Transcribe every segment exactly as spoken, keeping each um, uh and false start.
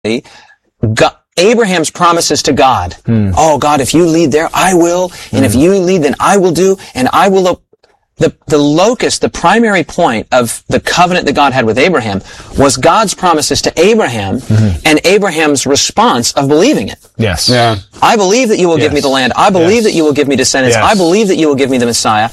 God, Abraham's promises to God. Hmm. Oh, God, if you lead there, I will. And Hmm. if you lead, then I will do. And I will. Op- the, the locus, the primary point of the covenant that God had with Abraham was God's promises to Abraham mm-hmm. and Abraham's response of believing it. Yes. Yeah. I believe that you will Yes. give me the land. I believe Yes. that you will give me descendants. Yes. I believe that you will give me the Messiah.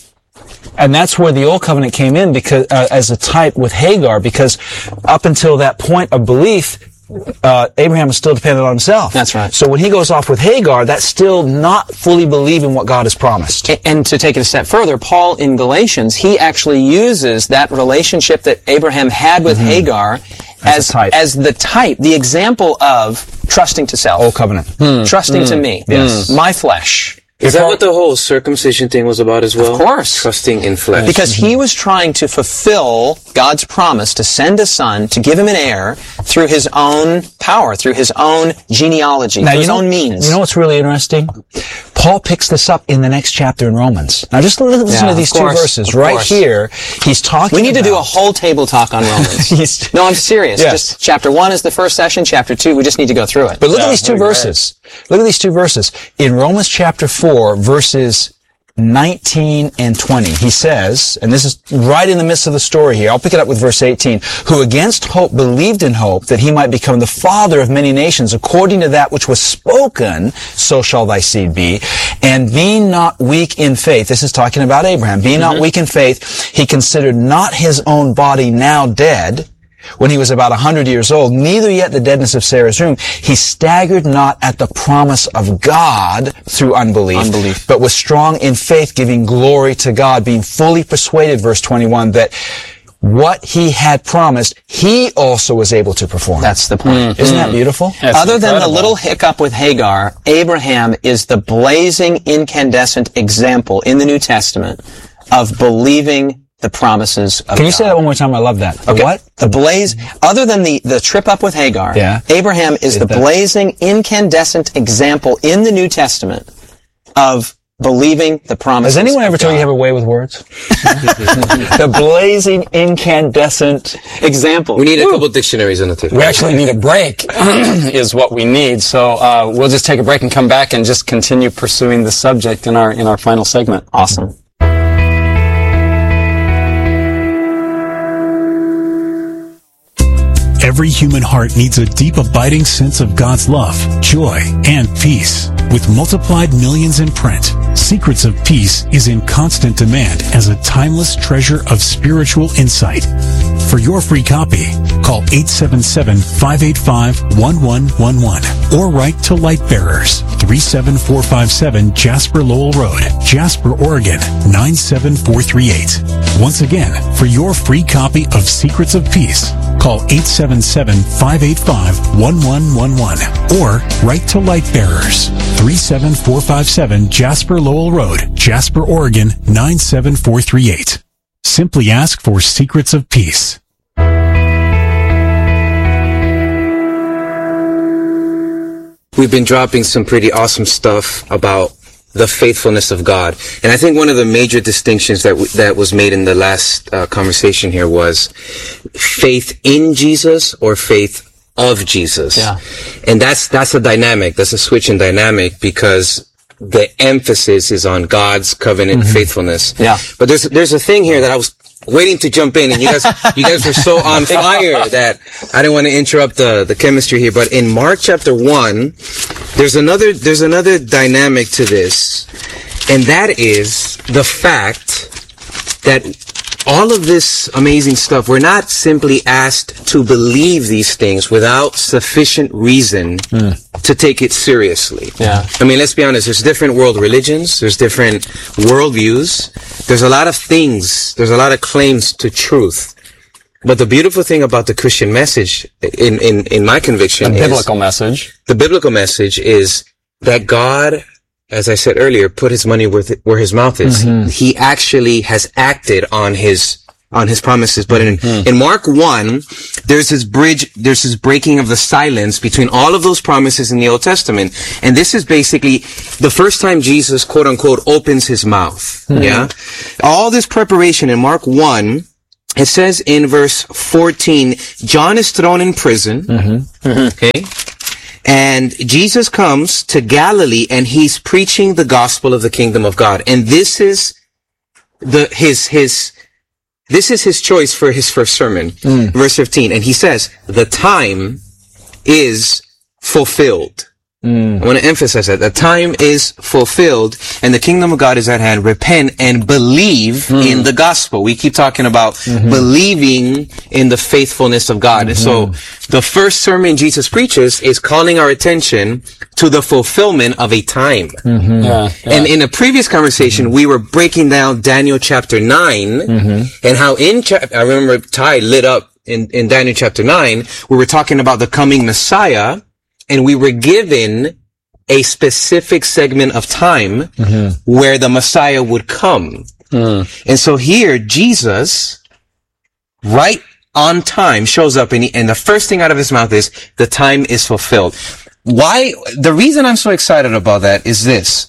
And that's where the Old Covenant came in because, uh, as a type with Hagar, because up until that point of belief, uh, Abraham was still dependent on himself. That's right. So when he goes off with Hagar, that's still not fully believing what God has promised. A- And to take it a step further, Paul in Galatians, he actually uses that relationship that Abraham had with Mm-hmm. Hagar As as, a type. as the type, the example of trusting to self. Old Covenant. Trusting to me. Yes. My flesh. Is that Paul- what the whole circumcision thing was about as well? Of course. Trusting in flesh. Because he was trying to fulfill God's promise to send a son, to give him an heir, through his own power, through his own genealogy, through his know, own means. You know what's really interesting? Paul picks this up in the next chapter in Romans. Now just listen Yeah, to of these two course, verses. of Right course. here, he's talking We need to do a about- whole table talk on Romans. He's- No, I'm serious. Yes. Just chapter one is the first session. Chapter two, we just need to go through it. But look Yeah, at these two that'd be verses. Look at these two verses. In Romans chapter four, verses nineteen and twenty, he says, and this is right in the midst of the story here, I'll pick it up with verse eighteen, who against hope believed in hope that he might become the father of many nations according to that which was spoken, so shall thy seed be. And being not weak in faith, this is talking about Abraham, being not weak in faith, he considered not his own body now dead, when he was about a hundred years old, neither yet the deadness of Sarah's womb. He staggered not at the promise of God through unbelief, Unbelief. but was strong in faith, giving glory to God, being fully persuaded, verse twenty-one, that what he had promised, he also was able to perform. That's the point. Isn't that beautiful? That's Other than the incredible. little hiccup with Hagar, Abraham is the blazing, incandescent example in the New Testament of believing the promises of Can you God. say that one more time? I love that. The Okay. what? The blaze, other than the, the trip up with Hagar, Yeah. Abraham is, Is the that- blazing, incandescent example in the New Testament of believing the promises Has anyone of ever told you God. you have a way with words? The blazing, incandescent example? we need a couple dictionaries on the table. We actually need a break, is what we need. So uh, we'll just take a break and come back and just continue pursuing the subject in our in our final segment. Awesome. Every human heart needs a deep, abiding sense of God's love, joy, and peace. With multiplied millions in print, Secrets of Peace is in constant demand as a timeless treasure of spiritual insight. For your free copy, call eight seven seven, five eight five, one one one one or write to Lightbearers, three seven four five seven Jasper Lowell Road, Jasper, Oregon, nine seven four three eight. Once again, for your free copy of Secrets of Peace, call eight seven seven, five eight five, one one one one or write to Lightbearers, three seven four five seven Jasper Lowell Road, Jasper, Oregon, nine seven four three eight. Simply ask for Secrets of Peace. We've been dropping some pretty awesome stuff about the faithfulness of God. And I think one of the major distinctions that w- that was made in the last uh, conversation here was faith in Jesus or faith of Jesus. Yeah. And that's that's a dynamic. That's a switch in dynamic because the emphasis is on God's covenant faithfulness. Yeah. But there's there's a thing here that I was waiting to jump in, and you guys you guys were so on fire that I didn't want to interrupt the the chemistry here. But in Mark chapter one, there's another there's another dynamic to this, and that is the fact that all of this amazing stuff, we're not simply asked to believe these things without sufficient reason to take it seriously. Yeah. I mean, let's be honest, there's different world religions, there's different worldviews, there's a lot of things, there's a lot of claims to truth. But the beautiful thing about the Christian message, in, in, in my conviction, A is biblical message. the biblical message is that God, as I said earlier, put his money where, th- where his mouth is. Mm-hmm. He actually has acted on his on his promises. But in, Mm-hmm. in Mark one, there's this bridge, there's this breaking of the silence between all of those promises in the Old Testament. And this is basically the first time Jesus, quote unquote, opens his mouth. Mm-hmm. Yeah. All this preparation in Mark one it says in verse fourteen, John is thrown in prison. Mm-hmm. Mm-hmm. Okay. And Jesus comes to Galilee and he's preaching the gospel of the kingdom of God. And this is the, his, his, this is his choice for his first sermon. Mm. Verse fifteen. And he says, the time is fulfilled. Mm. I want to emphasize that. The time is fulfilled and the kingdom of God is at hand. Repent and believe mm. in the gospel. We keep talking about mm-hmm. believing in the faithfulness of God. Mm-hmm. And so the first sermon Jesus preaches is calling our attention to the fulfillment of a time. Mm-hmm. Yeah, yeah. And in a previous conversation, mm-hmm. we were breaking down Daniel chapter nine mm-hmm. and how in chapter, I remember Ty lit up in, in Daniel chapter nine, we were talking about the coming Messiah. And we were given a specific segment of time mm-hmm. where the Messiah would come. Mm. And so here, Jesus, right on time, shows up and, he, and the first thing out of his mouth is, the time is fulfilled. Why? The reason I'm so excited about that is this.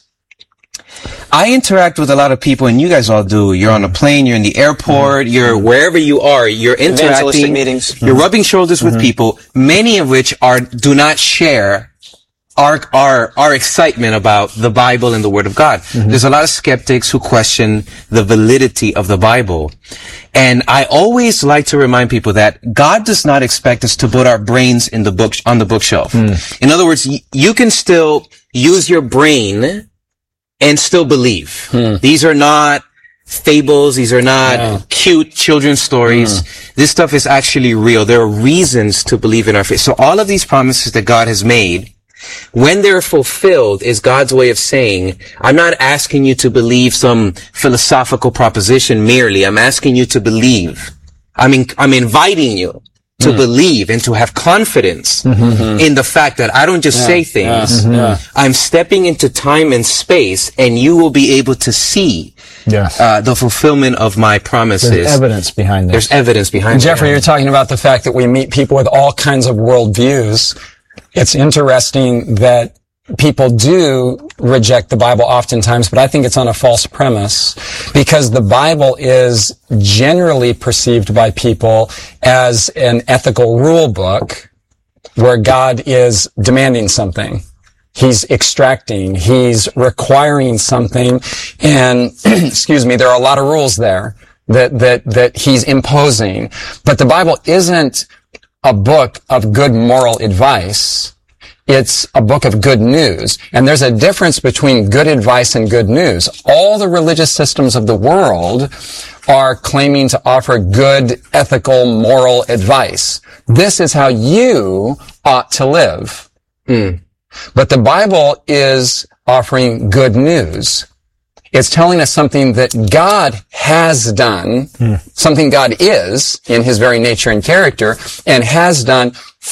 I interact with a lot of people, and you guys all do. You're on a plane, you're in the airport, mm-hmm. you're wherever you are, you're interacting, meetings. You're mm-hmm. rubbing shoulders with mm-hmm. people, many of which are, do not share our, our, our excitement about the Bible and the Word of God. Mm-hmm. There's a lot of skeptics who question the validity of the Bible. And I always like to remind people that God does not expect us to put our brains in the book, on the bookshelf. Mm. In other words, y- you can still use your brain and still believe. Hmm. These are not fables. These are not yeah. cute children's stories. Hmm. This stuff is actually real. There are reasons to believe in our faith. So all of these promises that God has made, when they're fulfilled, is God's way of saying, I'm not asking you to believe some philosophical proposition merely. I'm asking you to believe. I mean, I'm inviting you to mm. believe and to have confidence mm-hmm. in the fact that I don't just yeah, say things. Yeah, yeah. I'm stepping into time and space, and you will be able to see yeah. uh, the fulfillment of my promises. There's evidence behind that. There's evidence behind that. Jeffrey, you're talking about the fact that we meet people with all kinds of worldviews. It's interesting that people do reject the Bible oftentimes, but I think it's on a false premise, because the Bible is generally perceived by people as an ethical rule book where God is demanding something. He's extracting, he's requiring something, and excuse me, there are a lot of rules there that that that he's imposing. But the Bible isn't a book of good moral advice. It's a book of good news. And there's a difference between good advice and good news. All the religious systems of the world are claiming to offer good, ethical, moral advice. This is how you ought to live. Mm. But the Bible is offering good news. It's telling us something that God has done, mm. something God is in his very nature and character, and has done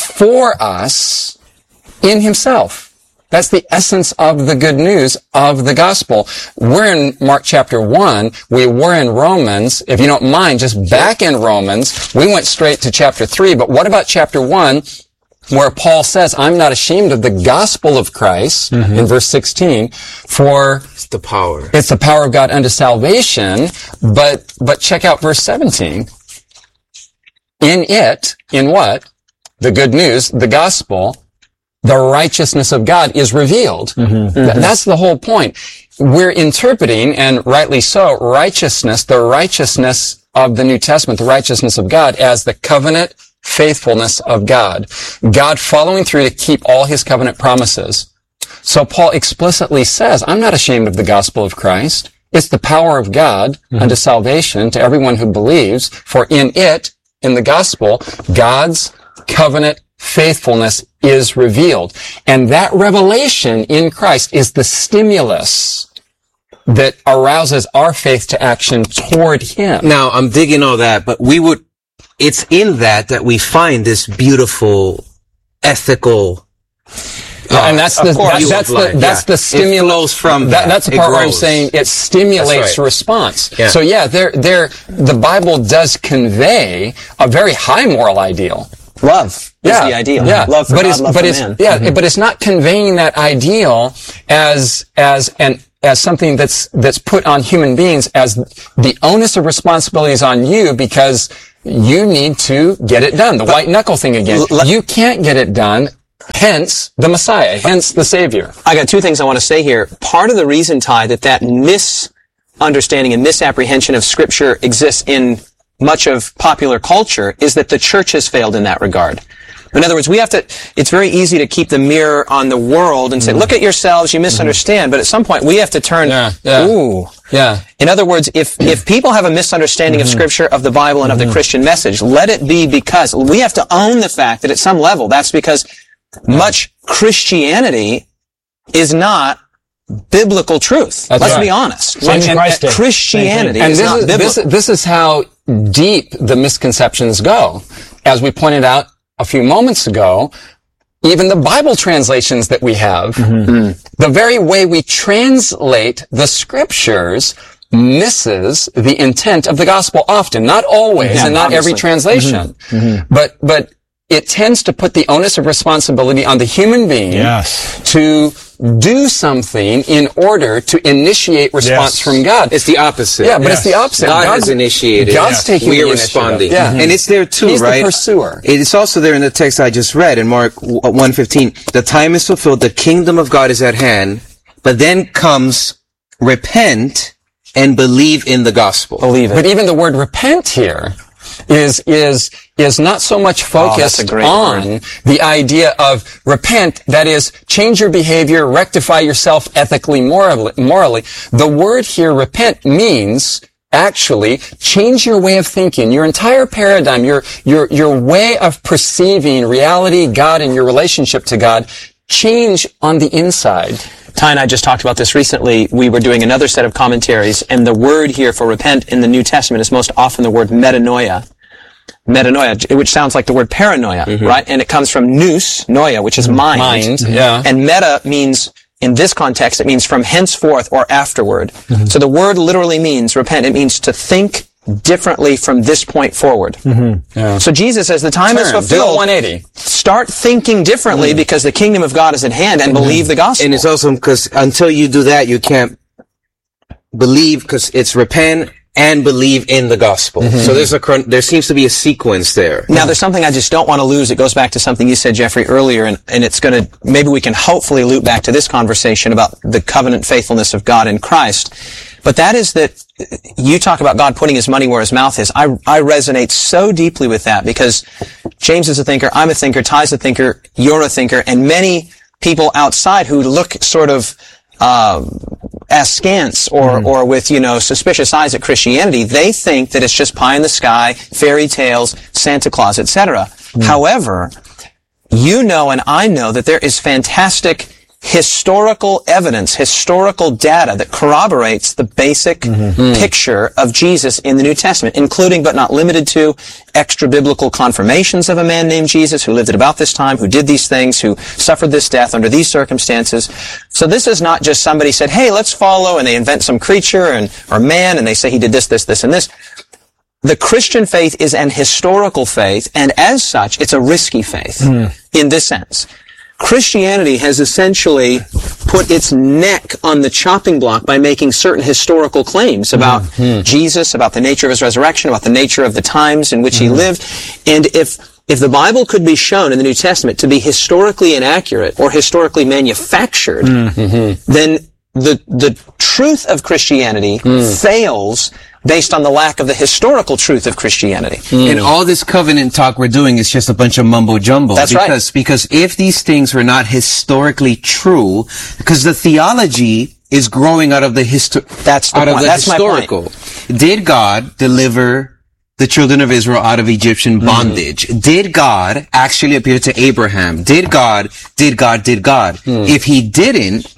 for us in himself. That's the essence of the good news of the gospel. We're in Mark chapter one. We were in Romans. If you don't mind, just back in Romans. We went straight to chapter three. But what about chapter one, where Paul says, I'm not ashamed of the gospel of Christ, mm-hmm. in verse sixteen, for it's the power. It's the power of God unto salvation. But, but check out verse seventeen. In it, in what? The good news, the gospel, the righteousness of God is revealed. Mm-hmm, mm-hmm. Th- that's the whole point. We're interpreting, and rightly so, righteousness, the righteousness of the New Testament, the righteousness of God, as the covenant faithfulness of God. God following through to keep all his covenant promises. So Paul explicitly says, I'm not ashamed of the gospel of Christ. It's the power of God mm-hmm. unto salvation to everyone who believes, for in it, in the gospel, God's covenant faithfulness is revealed. And that revelation in Christ is the stimulus that arouses our faith to action toward him. Now, I'm digging all that, but we would, it's in that that we find this beautiful, ethical, Uh, and that's the that, that's the that's yeah. the stimulus from that, that's the part where I'm saying it stimulates right. response. Yeah. So yeah, there there the Bible does convey a very high moral ideal. Love Yeah, is the ideal. yeah. Love for but God, it's, love but for it's, man. Yeah, Mm-hmm. but it's not conveying that ideal as as an as something that's that's put on human beings as the onus of responsibility is on you because you need to get it done. The but, white knuckle thing again. L- l- you can't get it done. Hence the Messiah. Hence the Savior. I got two things I want to say here. Part of the reason, Ty, that that misunderstanding and misapprehension of Scripture exists in much of popular culture is that the church has failed in that regard. In other words, we have to, it's very easy to keep the mirror on the world and say, mm-hmm. look at yourselves, you misunderstand, mm-hmm. but at some point we have to turn, yeah, yeah. ooh. Yeah. In other words, if, if people have a misunderstanding mm-hmm. of Scripture, of the Bible, and mm-hmm. of the Christian message, let it be because we have to own the fact that at some level, that's because much Christianity is not biblical truth. That's Let's right. be honest. Same and, Christ and Christianity and is this not is, biblical. This, this is how deep the misconceptions go. As we pointed out a few moments ago, even the Bible translations that we have, mm-hmm. the very way we translate the Scriptures misses the intent of the gospel often. Not always, yeah, and not obviously. every translation. Mm-hmm. Mm-hmm. But, but it tends to put the onus of responsibility on the human being yes. to do something in order to initiate response yes. from God. It's the opposite. Yeah, but yes. it's the opposite. God, God has initiated. God's yes. taking we the are initiative. responding. Yeah. And it's there too, He's right? the pursuer. It's also there in the text I just read in Mark one fifteen. The time is fulfilled. The kingdom of God is at hand. But then comes repent and believe in the gospel. Believe it. But even the word repent here is is is not so much focused oh, on word. the idea of repent, that is, change your behavior, rectify yourself ethically, morally. morally. The word here, repent, means actually change your way of thinking, your entire paradigm, your your your way of perceiving reality, God, and your relationship to God. Change on the inside. Ty and I just talked about this recently. We were doing another set of commentaries, and the word here for repent in the New Testament is most often the word metanoia. Metanoia, which sounds like the word paranoia, mm-hmm. right? And it comes from nous, noia, which is mind. Mind, yeah. And meta means, in this context, it means from henceforth or afterward. Mm-hmm. So the word literally means repent. It means to think differently from this point forward. Mm-hmm. Yeah. So Jesus says the time Turn, is fulfilled. do a one eighty. Start thinking differently mm-hmm. because the kingdom of God is at hand, and mm-hmm. believe the gospel. And it's also because until you do that, you can't believe, because it's repent and believe in the gospel. Mm-hmm. So there's a there seems to be a sequence there. Now, there's something I just don't want to lose. It goes back to something you said, Jeffrey, earlier, and, and it's going to, maybe we can hopefully loop back to this conversation about the covenant faithfulness of God in Christ. But that is that you talk about God putting his money where his mouth is. I, I resonate so deeply with that because James is a thinker, I'm a thinker, Ty's a thinker, you're a thinker, and many people outside who look sort of um, askance or, mm. or with, you know, suspicious eyes at Christianity, they think that it's just pie in the sky, fairy tales, Santa Claus, et cetera. Mm. However, you know and I know that there is fantastic historical evidence, historical data that corroborates the basic mm-hmm. picture of Jesus in the New Testament, including but not limited to extra-biblical confirmations of a man named Jesus who lived at about this time, who did these things, who suffered this death under these circumstances. So this is not just somebody said, hey, let's follow, and they invent some creature and or man, and they say he did this, this, this, and this. The Christian faith is an historical faith, and as such, it's a risky faith mm. in this sense. Christianity has essentially put its neck on the chopping block by making certain historical claims about mm-hmm. Jesus, about the nature of his resurrection, about the nature of the times in which mm-hmm. he lived. And if if the Bible could be shown in the New Testament to be historically inaccurate or historically manufactured, mm-hmm. then the the truth of Christianity mm. fails based on the lack of the historical truth of Christianity. Mm. And all this covenant talk we're doing is just a bunch of mumbo jumbo. That's because, right. Because if these things were not historically true, because the theology is growing out of the histo- That's the out point. of the That's historical. My point. Did God deliver the children of Israel out of Egyptian bondage? Mm. Did God actually appear to Abraham? Did God, did God, did God? Mm. If he didn't,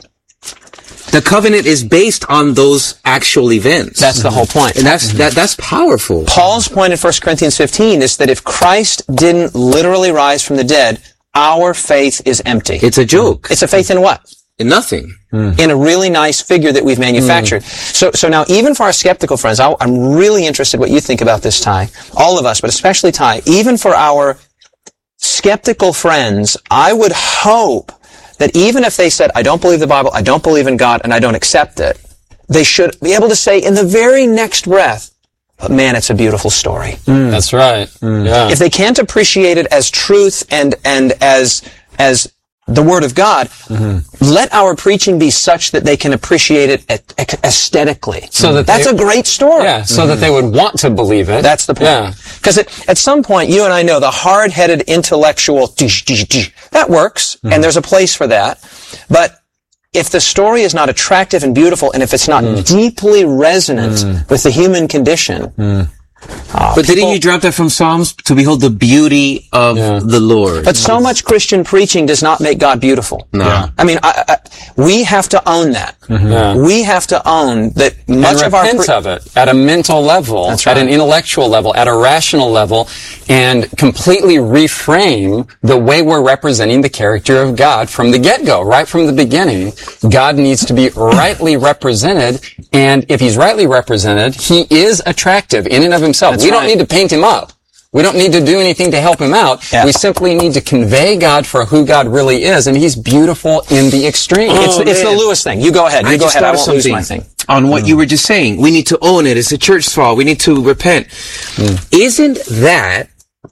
the covenant is based on those actual events. That's the whole point. And that's, that, that's powerful. Paul's point in First Corinthians fifteen is that if Christ didn't literally rise from the dead, our faith is empty. It's a joke. It's a faith in what? In nothing. Mm. In a really nice figure that we've manufactured. Mm. So, so now even for our skeptical friends, I, I'm really interested what you think about this, Ty. All of us, but especially Ty. Even for our skeptical friends, I would hope that even if they said, I don't believe the Bible, I don't believe in God, and I don't accept it, they should be able to say in the very next breath, but man, it's a beautiful story. Mm. That's right. Mm. Yeah. If they can't appreciate it as truth and, and as, as the Word of God, mm-hmm. let our preaching be such that they can appreciate it aesthetically. So that That's they, a great story. Yeah, so mm-hmm. that they would want to believe it. That's the point. Because yeah. at some point, you and I know the hard-headed intellectual, that works, mm-hmm. and there's a place for that. But if the story is not attractive and beautiful, and if it's not mm. deeply resonant mm. with the human condition, mm. Uh, but people, didn't you drop that from Psalms? To behold the beauty of yeah. the Lord. But so much Christian preaching does not make God beautiful. No. Yeah. I mean, I, I, we have to own that. Mm-hmm. Yeah. We have to own that much and of our... repent pre- of it at a mental level, That's right. at an intellectual level, at a rational level, and completely reframe the way we're representing the character of God from the get-go, right from the beginning. God needs to be rightly represented, and if He's rightly represented, He is attractive in and of Himself. That's we right. don't need to paint Him up. We don't need to do anything to help Him out. Yeah. We simply need to convey God for who God really is, and He's beautiful in the extreme. Oh, it's, it's the Lewis thing. You go ahead. You I go ahead. I won't lose my thing. On what mm. you were just saying. We need to own it. It's a church fault. We need to repent. Mm. Isn't that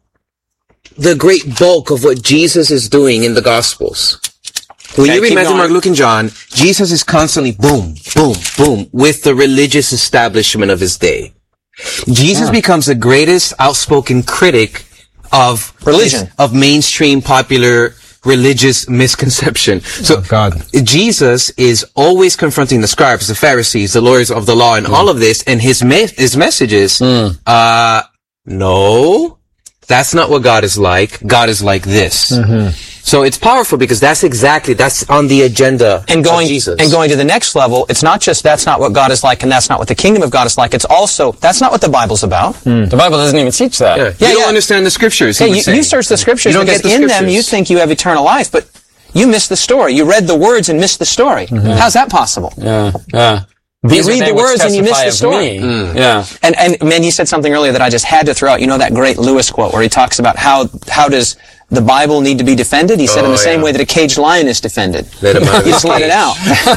the great bulk of what Jesus is doing in the Gospels? When okay, you read Matthew, Mark, Luke, and John, Jesus is constantly boom, boom, boom with the religious establishment of His day. Jesus yeah. becomes the greatest outspoken critic of religion, of mainstream popular religious misconception. So oh, God. Jesus is always confronting the scribes, the Pharisees, the lawyers of the law, and mm. all of this, and his me- his messages, mm. uh, no, that's not what God is like. God is like this. Mm-hmm. So it's powerful because that's exactly, that's on the agenda and going, of Jesus. And going to the next level, it's not just that's not what God is like and that's not what the kingdom of God is like. It's also, that's not what the Bible's about. Mm. The Bible doesn't even teach that. Yeah, yeah you don't yeah. understand the scriptures. Yeah, you, you search the scriptures because the in scriptures. them you think you have eternal life, but you miss the story. You read the words and missed the story. Mm-hmm. How's that possible? Yeah, yeah. These you read the words and you miss the story. Mm. Yeah. And, and man, you said something earlier that I just had to throw out. You know that great Lewis quote where he talks about how, how does the Bible need to be defended? He said oh, in the yeah. same way that a caged lion is defended. Let him out you just let it out.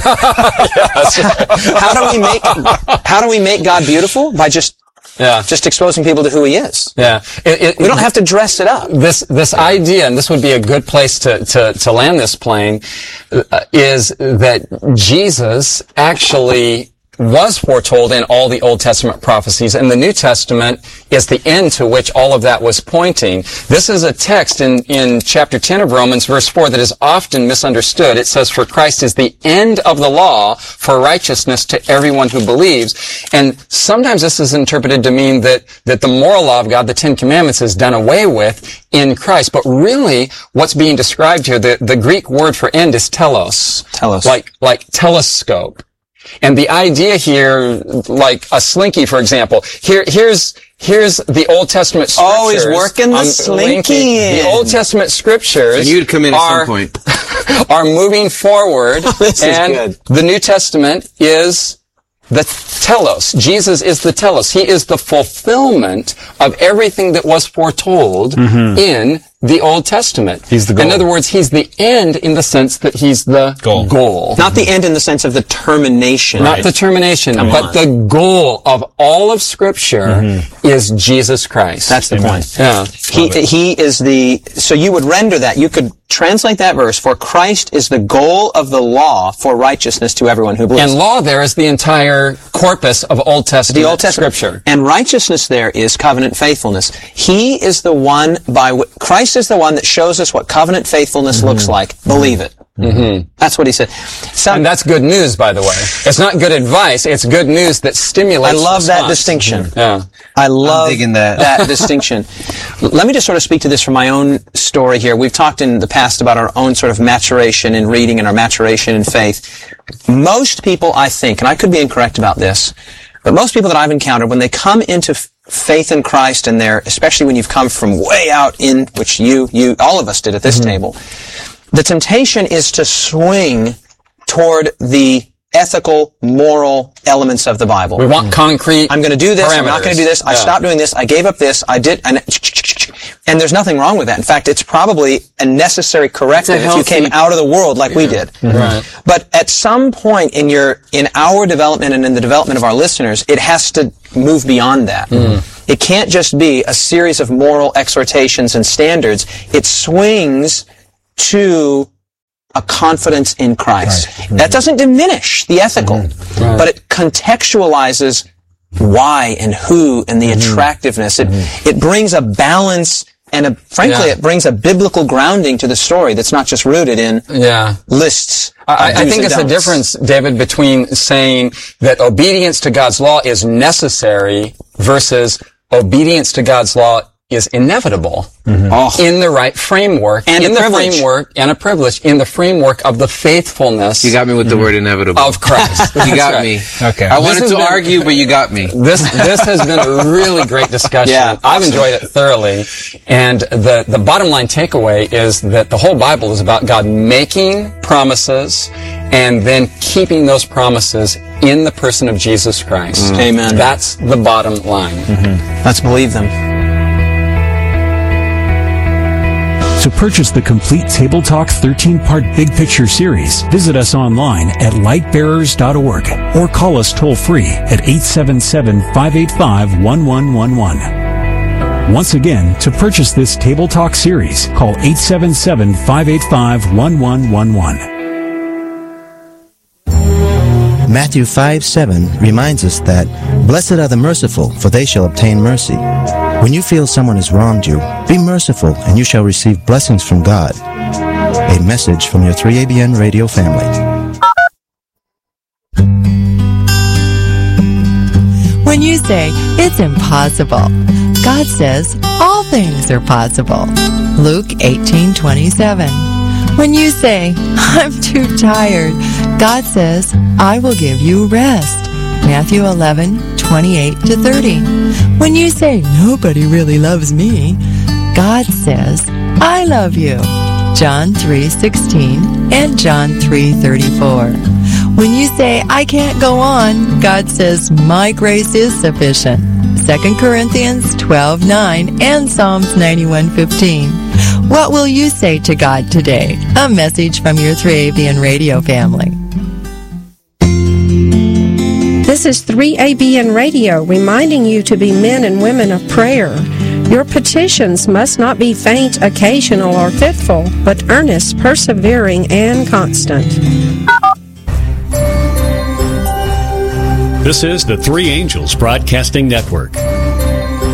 How do we make, how do we make God beautiful? By just, Yeah. just exposing people to who He is. Yeah. It, it, we don't have to dress it up. This, this idea, and this would be a good place to, to, to land this plane, uh, is that Jesus actually was foretold in all the Old Testament prophecies, and the New Testament is the end to which all of that was pointing. This is a text in, in chapter ten of Romans, verse four, that is often misunderstood. It says, "For Christ is the end of the law for righteousness to everyone who believes." And sometimes this is interpreted to mean that, that the moral law of God, the Ten Commandments, is done away with in Christ. But really, what's being described here, the, the Greek word for end is telos. Telos. Like, like telescope. And the idea here, like a slinky, for example, here, here's, here's the Old Testament scriptures. Oh, he's working the slinky in. The Old Testament scriptures. And you'd come in are, at some point. are moving forward. This and is good. The New Testament is the telos. Jesus is the telos. He is the fulfillment of everything that was foretold mm-hmm. in the Old Testament. He's the goal. In other words, He's the end in the sense that He's the goal. goal. Not the end in the sense of the termination. Not right? the termination, Come but on. the goal of all of Scripture mm-hmm. is Jesus Christ. That's the Amen. point. Yeah. He, he is the, so you would render that, you could translate that verse, for Christ is the goal of the law for righteousness to everyone who believes. And law there is the entire corpus of Old Testament, the Old Testament Scripture. And righteousness there is covenant faithfulness. He is the one by which, Christ is the one that shows us what covenant faithfulness mm-hmm. looks like. Believe it. Mm-hmm. That's what he said. Some, and that's good news, by the way. It's not good advice. It's good news that stimulates I love response. that distinction. Mm-hmm. Yeah. I love I'm digging that. that distinction. Let me just sort of speak to this from my own story here. We've talked in the past about our own sort of maturation in reading and our maturation in faith. Most people, I think, and I could be incorrect about this, but most people that I've encountered, when they come into f- faith in Christ, and they're, especially when you've come from way out in, which you, you, all of us did at this mm-hmm. table, the temptation is to swing toward the ethical, moral elements of the Bible. We want concrete I'm going to do this. parameters. I'm not going to do this. I yeah. stopped doing this. I gave up this. I did. And And there's nothing wrong with that. In fact, it's probably a necessary corrective if you came out of the world like yeah. we did. Mm-hmm. Right. But at some point in your, in our development and in the development of our listeners, it has to move beyond that. Mm. It can't just be a series of moral exhortations and standards. It swings to a confidence in Christ. Right. Mm-hmm. That doesn't diminish the ethical, mm-hmm. right. but it contextualizes why and who and the mm-hmm. attractiveness. It, mm-hmm. it brings a balance and a, frankly, yeah. it brings a biblical grounding to the story that's not just rooted in yeah. lists. I, I think it's a difference, David, between saying that obedience to God's law is necessary versus obedience to God's law is inevitable mm-hmm. oh. in the right framework, and in the privilege. framework, and a privilege, in the framework of the faithfulness. You got me with the mm-hmm. word inevitable. Of Christ. You got right. me. Okay. I wanted to been, argue, but you got me. This, this has been a really great discussion. Yeah, I've enjoyed it thoroughly. And the, the bottom line takeaway is that the whole Bible is about God making promises and then keeping those promises in the person of Jesus Christ. Mm. Amen. That's the bottom line. Mm-hmm. Let's believe them. To purchase the complete Table Talk thirteen-part Big Picture series, visit us online at light bearers dot org or call us toll-free at eight seven seven, five eight five, one one one one. Once again, to purchase this Table Talk series, call eight seven seven, five eight five, one one one one. Matthew five seven reminds us that, "Blessed are the merciful, for they shall obtain mercy." When you feel someone has wronged you, be merciful, and you shall receive blessings from God. A message from your three A B N radio family. When you say, "It's impossible," God says, "All things are possible." Luke eighteen twenty-seven. When you say, "I'm too tired," God says, "I will give you rest." Matthew eleven twenty-eight to thirty. When you say, "Nobody really loves me," God says, "I love you." John three sixteen and John three thirty-four. When you say, "I can't go on," God says, "My grace is sufficient." Second Corinthians twelve nine and Psalms ninety-one fifteen. What will you say to God today? A message from your three A B N radio family. This is three A B N Radio, reminding you to be men and women of prayer. Your petitions must not be faint, occasional, or fitful, but earnest, persevering, and constant. This is the Three Angels Broadcasting Network.